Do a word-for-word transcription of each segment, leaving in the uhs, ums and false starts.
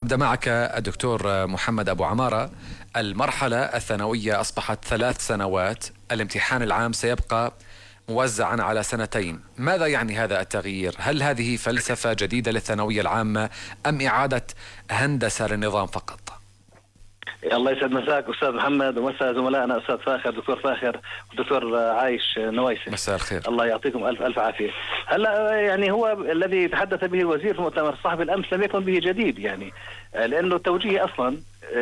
أبدأ معك الدكتور محمد أبو عمارة. المرحلة الثانوية أصبحت ثلاث سنوات، الامتحان العام سيبقى موزعا على سنتين. ماذا يعني هذا التغيير؟ هل هذه فلسفة جديدة للثانوية العامة أم إعادة هندسة للنظام فقط؟ الله يسعد مساك أستاذ محمد، ومساء زملائنا أستاذ فاخر دكتور فاخر ودكتور عايش نويسي. مساء الخير. الله يعطيكم ألف ألف عافية. هلا يعني هو الذي تحدث به الوزير في المؤتمر الصحفي الأمس لم يكن به جديد، يعني لأنه التوجيه أصلا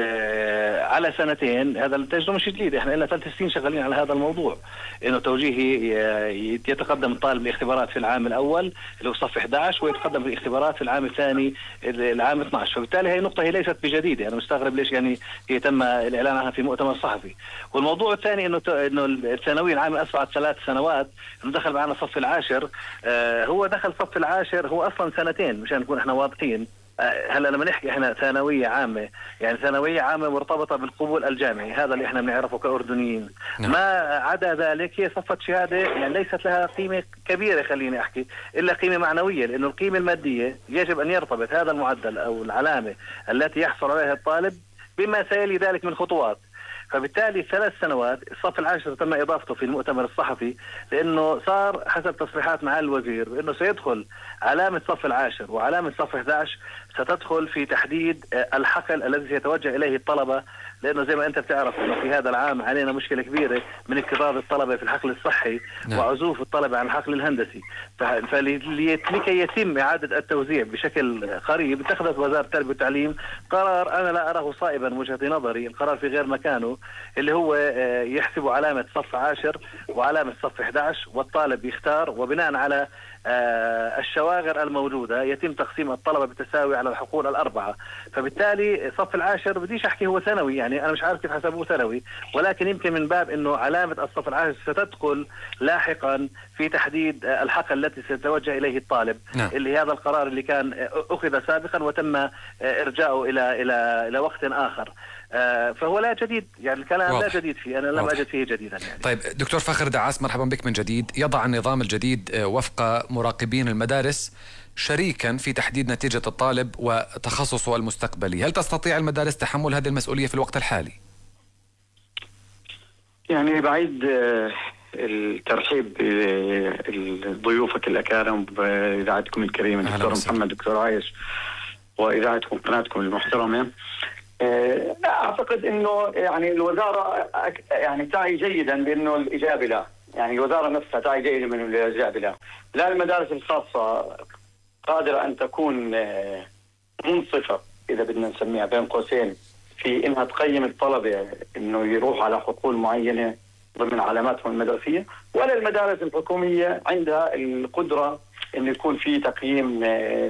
على سنتين، هذا التجربة مش جديد، احنا لنا ثلاث سنين شغالين على هذا الموضوع، انه توجيهي يتقدم الطالب بالاختبارات في العام الاول اللي هو صف إحدى عشر ويتقدم بالاختبارات في العام الثاني العام اثني عشر، فبالتالي هي نقطة هي ليست بجديدة. انا مستغرب ليش يعني هي تم الاعلان عنها في مؤتمر صحفي. والموضوع الثاني انه انه الثانوية العامة اصبحت ثلاث سنوات، انه دخل معنا صف العاشر، آه هو دخل صف العاشر هو اصلا سنتين مشان نكون احنا واضحين. هلا لما نحكي احنا ثانويه عامه، يعني ثانويه عامه مرتبطه بالقبول الجامعي، هذا اللي احنا بنعرفه كاردنيين. نعم. ما عدا ذلك هي صفه شهاده يعني ليست لها قيمه كبيره، خليني احكي، الا قيمه معنويه، لانه القيمه الماديه يجب ان يرتبط هذا المعدل او العلامه التي يحصل عليها الطالب بما سيلي ذلك من خطوات. فبالتالي ثلاث سنوات، الصف العاشر تم اضافته في المؤتمر الصحفي، لانه صار حسب تصريحات معالي الوزير انه سيدخل علامه صف العاشر وعلامه صف إحدى عشر ستدخل في تحديد الحقل الذي سيتوجه اليه الطلبه، لانه زي ما انت بتعرف انه في هذا العام علينا مشكله كبيره من اكتظاظ الطلبه في الحقل الصحي. نعم. وعزوف الطلبه عن الحقل الهندسي، فلكي يتم اعاده التوزيع بشكل قريب اتخذت وزاره التربيه والتعليم قرار انا لا اراه صائبا من وجهه نظري، القرار في غير مكانه، اللي هو يحسب علامه صف عاشر وعلامه صف إحدى عشر والطالب يختار، وبناء على الشواغر الموجودة يتم تقسيم الطلبة بالتساوي على الحقول الأربعة. فبالتالي صف العاشر بديش أحكي هو ثانوي، يعني أنا مش عارف كيف حسبوه ثانوي، ولكن يمكن من باب أنه علامة الصف العاشر ستدخل لاحقا في تحديد الحقل التي سيتوجه إليه الطالب. نعم. اللي هذا القرار اللي كان أخذ سابقا وتم إرجاؤه إلى إلى إلى وقت آخر. آه فهو لا جديد، يعني الكلام واضح. لا جديد فيه، أنا لم واضح. أجد فيه جديدا يعني. طيب دكتور فاخر دعاس، مرحبا بك من جديد. يضع النظام الجديد وفق مراقبين المدارس شريكا في تحديد نتيجة الطالب وتخصصه المستقبلي، هل تستطيع المدارس تحمل هذه المسؤولية في الوقت الحالي؟ يعني بعيد الترحيب بضيوفك الأكارم بإذاعتكم الكريمة دكتور محمد دكتور عايش وإذاعتكم قناتكم المحترمة. أعتقد أنه يعني الوزارة يعني تعي جيدا بأنه الإجابة لا، يعني الوزارة نفسها تعي جيدا من الإجابة لا. لا المدارس الخاصة قادرة أن تكون منصفة إذا بدنا نسميها بين قوسين في إنها تقيم الطلبة إنه يروح على حقول معينة ضمن علاماتهم المدرسية، ولا المدارس الحكومية عندها القدرة إنه يكون في تقييم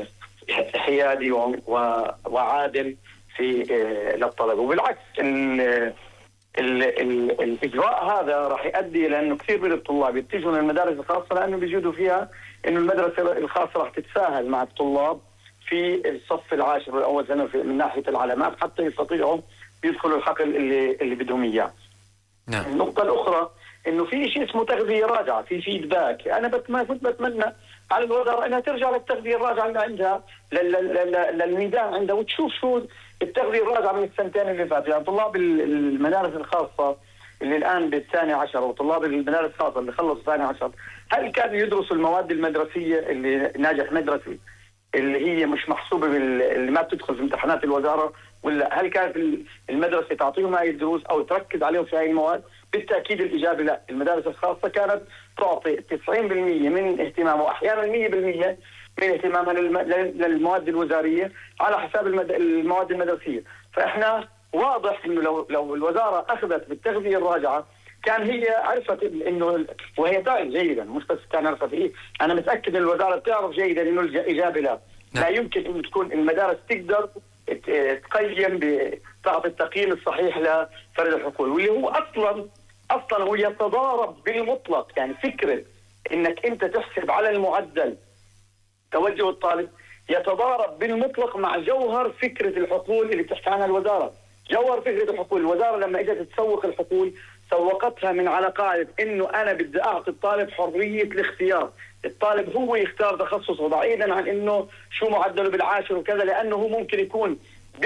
حيادي وعادل في للطلبة. وبالعكس ال ال ال الإجراء هذا راح يؤدي لأنه كثير من الطلاب يتجهوا للمدارس الخاصة لأنه بيجدوا فيها إنه المدرسة الخاصة راح تتساهل مع الطلاب في الصف العاشر والأول سنة من ناحية العلامات حتى يستطيعوا يدخلوا الحقل اللي اللي بدهم إياه. نعم. النقطة الأخرى إنه في شيء اسمه تغذية راجعة، في فيدباك. أنا بتم كنت بتمنى على الوزارة أنها ترجع للتغذية الراجعة اللي عندها للميدان عندها وتشوف شو التغذية الراجعة من السنتين اللي فاتوا. يعني طلاب المدارس الخاصة اللي الآن بالثاني عشر وطلاب المدارس الخاصة اللي خلصوا الثاني عشر، هل كانوا يدرسوا المواد المدرسية اللي ناجح مدرسي اللي هي مش محسوبة اللي ما بتدخل في امتحانات الوزارة، ولا هل كانت المدرسة تعطيهم هاي الدروس أو تركز عليهم في هاي المواد؟ بالتأكيد الإجابة لا. المدارس الخاصة كانت تعطي تسعين بالمئة من اهتمامها وأحيانا مئة بالمئة من اهتمامها للمواد الوزارية على حساب المواد المدرسية. فإحنا واضح إنه لو لو الوزارة أخذت بالتغذية الراجعة كان هي عرفت إنه، وهي تعرف جيدا مش بس كان عرفت إيه، أنا متأكد إن الوزارة تعرف جيدا إنه الإجابة لا. لا يمكن إن تكون المدارس تقدر تقيم بتعطي التقييم الصحيح لفرد الحقول، واللي هو أصلا أصلا هو يتضارب بالمطلق. يعني فكرة إنك أنت تحسب على المعدل توجه الطالب يتضارب بالمطلق مع جوهر فكرة الحقول اللي بتحكي عنها الوزارة. جوهر فكرة الحقول، الوزارة لما اجت تسوق الحقول سوقتها من على قاعدة انه انا بدي اعطي الطالب حرية الاختيار، الطالب هو يختار تخصصه بعيدا عن انه شو معدله بالعاشر وكذا، لانه هو ممكن يكون